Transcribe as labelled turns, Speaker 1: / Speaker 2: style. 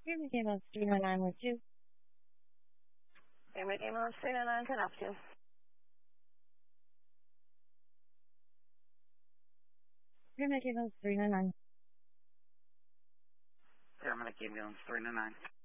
Speaker 1: Pyramid Ambulance 39912.
Speaker 2: Pyramid Ambulance 399, can I help you?
Speaker 1: Pyramid Ambulance 399.
Speaker 3: Paramedic Ambulance 399.